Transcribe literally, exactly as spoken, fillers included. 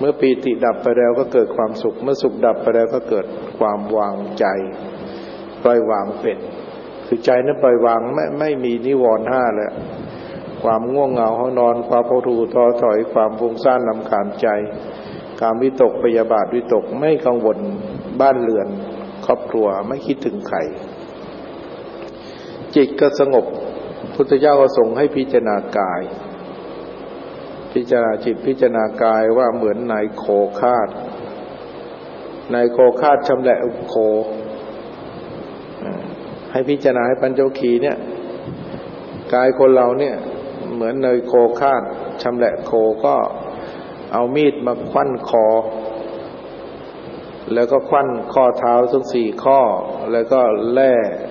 มื่อปีติดับไปแล้วก็เกิดความสุขเมื่อสุขดับไปแล้วก็เกิดความวางใจปล่อยวางเป็นคือใจนั้นปล่อยวางไม่ไม่มีนิวรณ์ห้าเลยความง่วงเหงาห้องนอนความหดหู่ท้อถอยความฟุ้งซ่านรำคาญใจการวิตกพยาบาทวิตกไม่กังวลบ้านเรือนครอบครัวไม่คิดถึงใครจิตก็สงบพุทธเจ้าก็ทรงให้พิจารณากายพิจารณาจิตพิจารณากายว่าเหมือนนายโคคาดนายโคคาดชำแหละโคให้พิจารณาให้ปัญจวัคคีย์เนี่ยกายคนเราเนี่ยเหมือนนายโคคาดชำแหละโคก็เอามีดมาควั้นคอแล้วก็ควั้นข้อเท้าทั้งสี่ข้อแล้วก็แล่